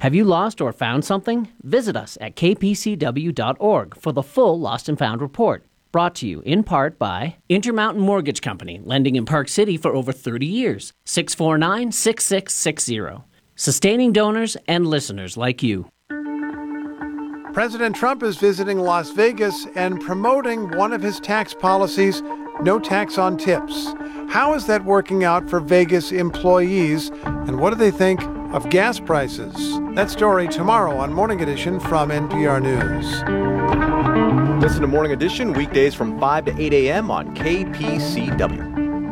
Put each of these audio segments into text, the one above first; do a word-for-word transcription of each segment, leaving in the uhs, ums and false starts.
Have you lost or found something? Visit us at k p c w dot org for the full Lost and Found report. Brought to you in part by Intermountain Mortgage Company, lending in Park City for over thirty years. six four nine, six six six zero. Sustaining donors and listeners like you. President Trump is visiting Las Vegas and promoting one of his tax policies, no tax on tips. How is that working out for Vegas employees, and what do they think of gas prices? That story tomorrow on Morning Edition from N P R News. Listen to Morning Edition weekdays from five to eight a.m. on K P C W.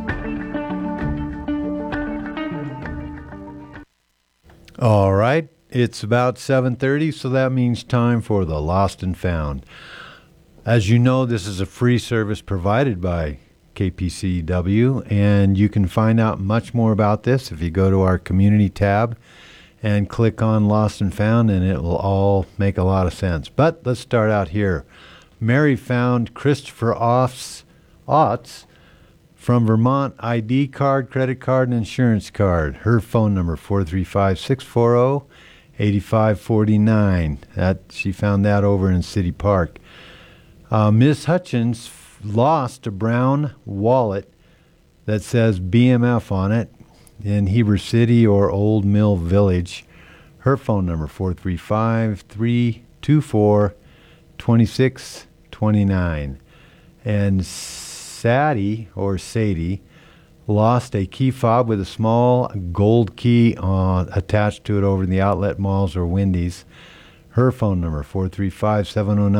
All right, it's about seven thirty, so that means time for the Lost and Found. As you know, this is a free service provided by K P C W, and you can find out much more about this if you go to our community tab and click on Lost and Found, and it will all make a lot of sense. But let's start out here. Mary found Christopher Offs, Otts from Vermont I D card, credit card, and insurance card. Her phone number, four three five, six four zero, eight five four nine. That, she found that over in City Park. Uh, Miss Hutchins lost a brown wallet that says B M F on it in Heber City or Old Mill Village. Her phone number, four three five, three two four, two six two nine. And Sadie, or Sadie, lost a key fob with a small gold key uh, attached to it over in the outlet malls or Wendy's. Her phone number, four three five, seven zero nine